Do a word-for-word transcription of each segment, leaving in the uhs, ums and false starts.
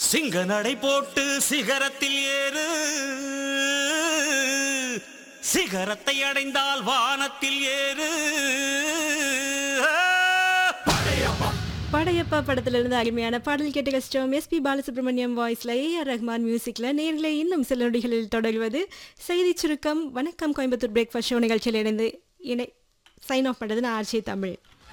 சிங்க நடை போட்டு சிகரத்தில் ஏறு, சிகரத்தை அடைந்தால் வானத்தில் ஏறு. படையப்பா படத்திலிருந்து அருமையான பாடல் கேட்டு கஷ்டம். எஸ் பி பாலசுப்ரமணியம் வாய்ஸ்ல ஏ ஆர் ரஹ்மான் மியூசிக்ல நேர்களை இன்னும் சில நொடிகளில் தொடர்வது செய்தி சுருக்கம். வணக்கம் கோயம்புத்தூர் பிரேக்ஃபாஸ்ட் ஷோ நிகழ்ச்சியில் இணைந்து இணை சைன் ஆஃப் பண்ணுறது நான் ஆர்ச்சி தமிழ்.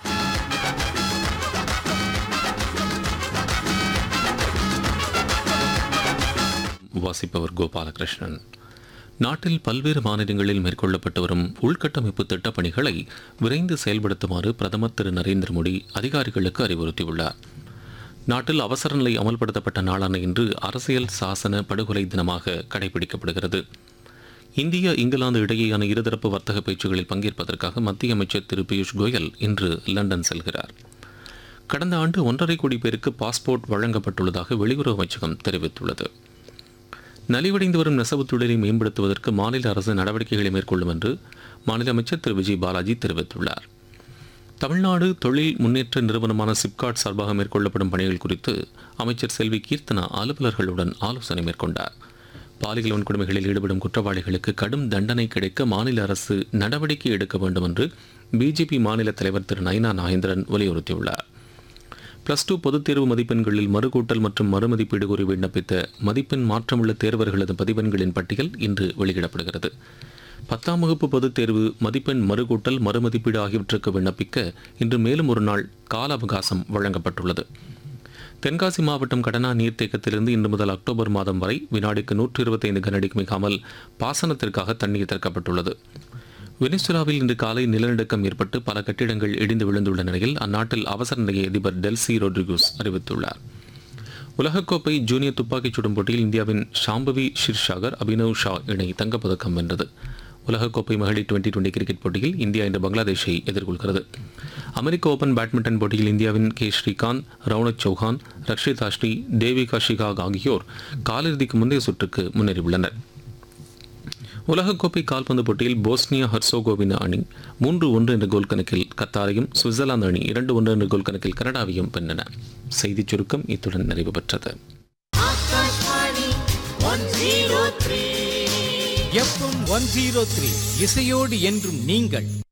வாசிப்பவர் கோபாலகிருஷ்ணன். நாட்டில் பல்வேறு மாநிலங்களில் மேற்கொள்ளப்பட்டு வரும் உள்கட்டமைப்பு திட்டப் பணிகளை விரைந்து செயல்படுத்துமாறு பிரதமர் திரு நரேந்திர மோடி அதிகாரிகளுக்கு அறிவுறுத்தியுள்ளார். நாட்டில் அவசர நிலை அமல்படுத்தப்பட்ட நாளான இன்று அரசியல் சாசன படுகொலை தினமாக கடைபிடிக்கப்படுகிறது. இந்தியா இங்கிலாந்து இடையேயான இருதரப்பு வர்த்தக பேச்சுகளில் பங்கேற்பதற்காக மத்திய அமைச்சர் திரு பியூஷ் கோயல் இன்று லண்டன் செல்கிறார். கடந்த ஆண்டு ஒன்றரை கோடி பேருக்கு பாஸ்போர்ட் வழங்கப்பட்டுள்ளதாக வெளியுறவு அமைச்சகம் தெரிவித்துள்ளது. நலிவடைந்து வரும் நெசவுத் தொழிலை மேம்படுத்துவதற்கு மாநில அரசு நடவடிக்கைகளை மேற்கொள்ளும் என்று மாநில அமைச்சர் திரு விஜய் பாலாஜி தெரிவித்துள்ளார். தமிழ்நாடு தொழில் முன்னேற்ற நிறுவனமான சிப்காட் சார்பாக மேற்கொள்ளப்படும் பணிகள் குறித்து அமைச்சர் செல்வி கீர்த்தனா அலுவலர்களுடன் ஆலோசனை மேற்கொண்டார். பாலியல் வன்கொடுமைகளில் ஈடுபடும் குற்றவாளிகளுக்கு கடும் தண்டனை கிடைக்க மாநில அரசு நடவடிக்கை எடுக்க வேண்டும் என்று பிஜேபி மாநில தலைவர் திரு நயினா நாகேந்திரன் வலியுறுத்தியுள்ளார். பிளஸ் டூ பொதுத் தேர்வு மதிப்பெண்களில் மறுகூட்டல் மற்றும் மறுமதிப்பீடு கோரி விண்ணப்பித்த மதிப்பெண் மாற்றமுள்ள தேர்வர்களது மதிப்பெண்களின் பட்டியல் இன்று வெளியிடப்படுகிறது. பத்தாம் வகுப்பு பொதுத் தேர்வு மதிப்பெண் மறுகூட்டல் மறுமதிப்பீடு ஆகியவற்றுக்கு விண்ணப்பிக்க இன்று மேலும் ஒரு நாள் கால அவகாசம் வழங்கப்பட்டுள்ளது. தென்காசி மாவட்டம் கடனா நீர்த்தேக்கத்திலிருந்து இன்று முதல் அக்டோபர் மாதம் வரை வினாடிக்கு நூற்று இருபத்தைந்து கனஅடிக்கு மிகாமல் பாசனத்திற்காக தண்ணீர் திறக்கப்பட்டுள்ளது. வெனிசுலாவில் இன்று காலை நிலநடுக்கம் ஏற்பட்டு பல கட்டிடங்கள் இடிந்து விழுந்துள்ள நிலையில் அந்நாட்டில் அவசர நிலையை அதிபர் டெல்சி ரோட்ரிகோஸ் அறிவித்துள்ளார். உலகக்கோப்பை ஜூனியர் துப்பாக்கிச் சுடும் போட்டியில் இந்தியாவின் ஷாம்பவி ஷிர்ஷாகர் அபினவ் ஷா இணை தங்கப்பதக்கம் வென்றது. உலகக்கோப்பை மகளிர் டுவெண்டி டுவெண்டி கிரிக்கெட் போட்டியில் இந்தியா இன்று பங்களாதேஷை எதிர்கொள்கிறது. அமெரிக்க ஓபன் பேட்மிண்டன் போட்டியில் இந்தியாவின் கே ஸ்ரீகாந்த், ரவுனக் சௌஹான், ரக்ஷிதா ஸ்ரீ, தேவிகா ஷிகாக் ஆகியோர் காலிறுதிக்கு முந்தைய சுற்றுக்கு முன்னேறியுள்ளனர். உலகக்கோப்பை கால்பந்து போட்டியில் போஸ்னியா ஹெர்சோகோவினா அணி மூன்று ஒன்று என்ற கோல் கணக்கில் கத்தாரையும், சுவிட்சர்லாந்து அணி இரண்டு ஒன்று என்ற கோல் கணக்கில் கனடாவையும் வென்றன. செய்திச் சுருக்கம் இத்துடன் நிறைவு பெற்றது. எஃப்எம் ஒன் ஜீரோ த்ரீ இசையோடு என்றும் நீங்கள்